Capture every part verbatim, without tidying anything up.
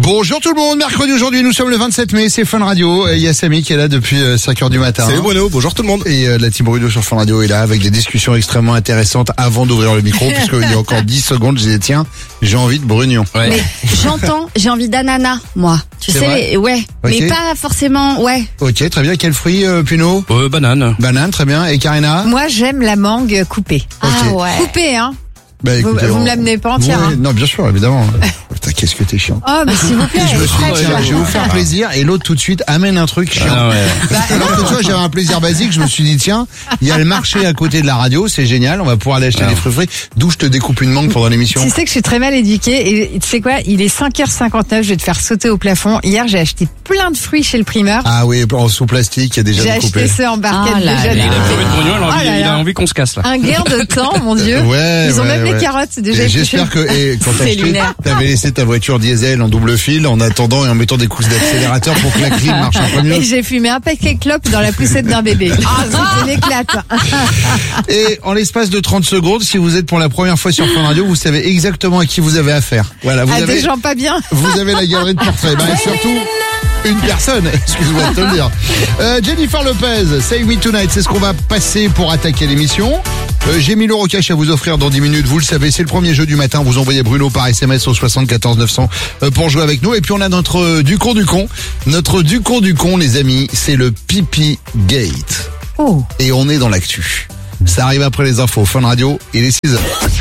Bonjour tout le monde, mercredi aujourd'hui, nous sommes le vingt-sept mai, c'est Fun Radio. Il y a Samy qui est là depuis cinq heures du matin. Salut Bruno, bonjour tout le monde. Et euh, la team Bruno sur Fun Radio est là avec des discussions extrêmement intéressantes avant d'ouvrir le micro, puisqu'il y a encore dix secondes, j'ai dit tiens, j'ai envie de brugnon. Ouais. Mais j'entends, j'ai envie d'ananas, moi. Tu C'est sais, vrai les- ouais, Ok. mais pas forcément, ouais. Ok, très bien. Quel fruit, euh, Puno? Euh, banane. Banane, très bien. Et Karina? Moi, j'aime la mangue coupée. Ah Ok. ouais. Coupée, hein. Bah, Vous, écoutez, vous on- me l'amenez pas entière. Ouais, hein. non, bien sûr, évidemment. Putain, qu'est-ce que t'es chiant. Oh, mais s'il vous plaît. Je me suis très dit, tiens, chouette. je vais vous faire plaisir, et l'autre tout de suite amène un truc chiant. Ah ouais. Alors que tu vois, j'avais un plaisir basique, je me suis dit, tiens, il y a le marché à côté de la radio, c'est génial, on va pouvoir aller acheter Ah. des fruits frais, d'où je te découpe une mangue pendant l'émission. Tu sais que je suis très mal éduquée et tu sais quoi, il est cinq heures cinquante-neuf, je vais te faire sauter au plafond. Hier, j'ai acheté plein de fruits chez le primeur. Ah oui, en sous plastique, il y a déjà j'ai découpé. acheté ceux en barquette Ah là déjà. là. Il a trouvé de brugnon, il a envie, Oh là il a là. envie qu'on se casse là. Un gain de temps, mon Dieu. Ouais, Ils ont ouais, même ouais. les carottes déjà. Et épluchées. j'espère que et quand t'as C'est acheté, lunaire. t'avais laissé ta voiture diesel en double fil en attendant et en mettant des coups d'accélérateur pour que la clim marche un peu mieux. Et j'ai fumé un paquet de clopes dans la poussette d'un bébé. Ah, c'était l'éclate. Et en l'espace de trente secondes, si vous êtes pour la première fois sur Fun Radio, vous savez exactement à qui vous avez affaire. Voilà, vous À avez des gens pas bien. vous avez la galerie de portraits. Bah, et surtout, une personne, excuse-moi de te le dire. Euh, Jennifer Lopez, Save Me Tonight, c'est ce qu'on va passer pour attaquer l'émission. Euh, j'ai mille euros cash à vous offrir dans dix minutes, vous le savez, c'est le premier jeu du matin. Vous envoyez Bruno par S M S au soixante-quatorze neuf cents euh, pour jouer avec nous. Et puis on a notre euh, du con du con. Notre du con du con, les amis, c'est le Pipi Gate. Oh. Et on est dans l'actu. Ça arrive après les infos. Fun Radio, il est six heures.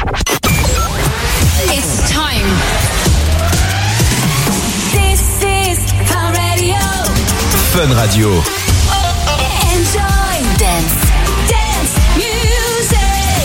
It's time. This is Fun Radio. Fun Radio. Enjoy. Dance. Dance. Music.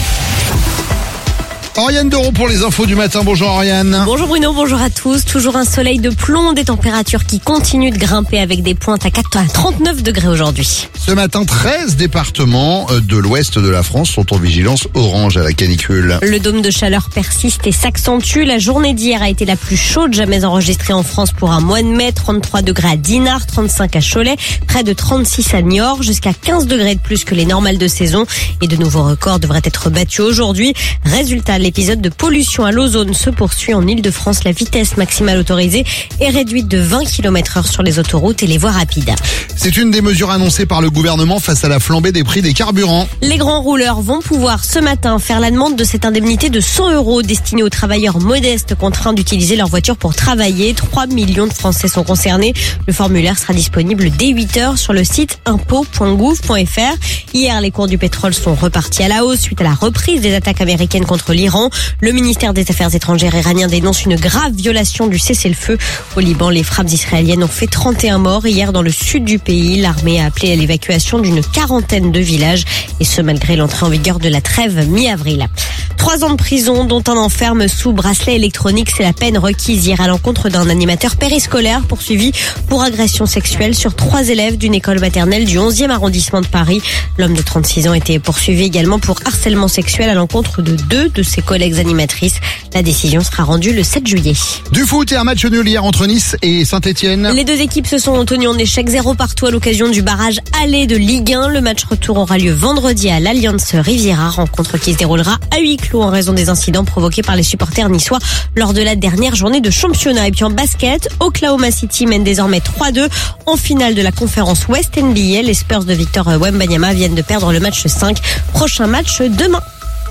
Oriane Deron pour les infos du matin. Bonjour Oriane. Bonjour Bruno, bonjour à tous. Toujours un soleil de plomb, des températures qui continuent de grimper avec des pointes à quatre- à trente-neuf degrés aujourd'hui. Ce matin, treize départements de l'ouest de la France sont en vigilance orange à la canicule. Le dôme de chaleur persiste et s'accentue. La journée d'hier a été la plus chaude jamais enregistrée en France pour un mois de mai. trente-trois degrés à Dinard, trente-cinq à Cholet, près de trente-six à Niort, jusqu'à quinze degrés de plus que les normales de saison. Et de nouveaux records devraient être battus aujourd'hui. Résultat, l'épisode de pollution à l'ozone se poursuit en Ile-de-France. La vitesse maximale autorisée est réduite de vingt kilomètres heure sur les autoroutes et les voies rapides. C'est une des mesures annoncées par le gouvernement face à la flambée des prix des carburants. Les grands rouleurs vont pouvoir ce matin faire la demande de cette indemnité de cent euros destinée aux travailleurs modestes contraints d'utiliser leur voiture pour travailler. trois millions de Français sont concernés. Le formulaire sera disponible dès huit heures sur le site impôt point gouv point f r. Hier, les cours du pétrole sont repartis à la hausse suite à la reprise des attaques américaines contre l'Iran. Le ministère des Affaires étrangères iranien dénonce une grave violation du cessez-le-feu. Au Liban, les frappes israéliennes ont fait trente et un morts. Hier, dans le sud du pays, l'armée a appelé à l'évacuation d'une quarantaine de villages. Et ce, malgré l'entrée en vigueur de la trêve mi-avril. Trois ans de prison, dont un enferme sous bracelet électronique. C'est la peine requise hier à l'encontre d'un animateur périscolaire poursuivi pour agression sexuelle sur trois élèves d'une école maternelle du onzième arrondissement de Paris. L'homme de trente-six ans était poursuivi également pour harcèlement sexuel à l'encontre de deux de ses collègues animatrices. La décision sera rendue le sept juillet. Du foot et un match nul hier entre Nice et Saint-Etienne. Les deux équipes se sont tenues en échec zéro partout à l'occasion du barrage aller de Ligue un. Le match retour aura lieu vendredi à l'Allianz Riviera, rencontre qui se déroulera à huis clos en raison des incidents provoqués par les supporters niçois lors de la dernière journée de championnat. Et puis en basket, Oklahoma City mène désormais trois deux en finale de la conférence West N B A. Les Spurs de Victor Wembanyama viennent de perdre le match cinq. Prochain match demain.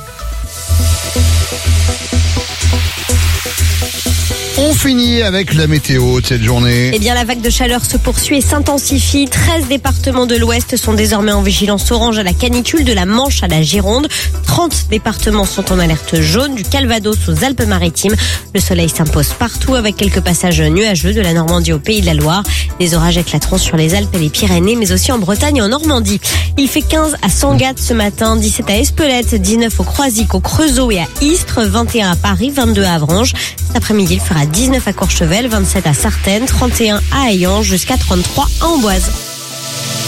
On finit avec la météo de cette journée. Eh bien, la vague de chaleur se poursuit et s'intensifie. treize départements de l'Ouest sont désormais en vigilance orange à la canicule, de la Manche à la Gironde. trente départements sont en alerte jaune, du Calvados aux Alpes-Maritimes. Le soleil s'impose partout avec quelques passages nuageux de la Normandie au Pays de la Loire. Des orages éclateront sur les Alpes et les Pyrénées, mais aussi en Bretagne et en Normandie. Il fait quinze à Sangatte ce matin, dix-sept à Espelette, dix-neuf au Croisic, au Creusot et à Istres, vingt et un à Paris, vingt-deux à Avranches. Cet après-midi, il fera dix-neuf à Courchevel, vingt-sept à Sartène, trente et un à Hayange, jusqu'à trente-trois à Amboise.